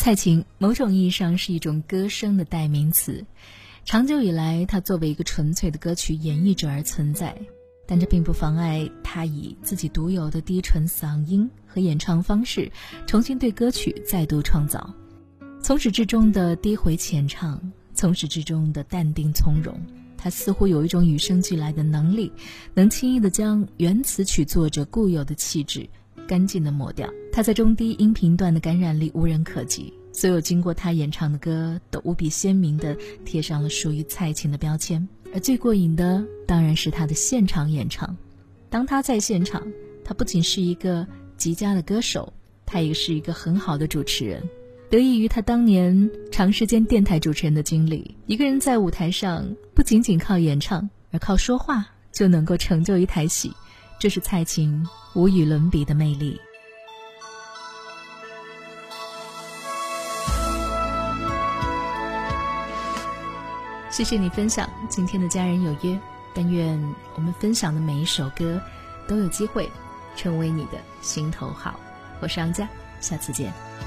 蔡琴某种意义上是一种歌声的代名词，长久以来她作为一个纯粹的歌曲演绎者而存在，但这并不妨碍她以自己独有的低沉嗓音和演唱方式重新对歌曲再度创造。从始至终的低回浅唱，从始至终的淡定从容，她似乎有一种与生俱来的能力，能轻易地将原词曲作者固有的气质干净地抹掉。她在中低音频段的感染力无人可及，所有经过她演唱的歌都无比鲜明地贴上了属于蔡琴的标签。而最过瘾的当然是她的现场演唱。当她在现场，她不仅是一个极佳的歌手，她也是一个很好的主持人。得益于她当年长时间电台主持人的经历，一个人在舞台上不仅仅靠演唱，而靠说话就能够成就一台戏，这是蔡琴无与伦比的魅力。谢谢你分享今天的家人有约，但愿我们分享的每一首歌都有机会成为你的心头好。我是杨佳，下次见。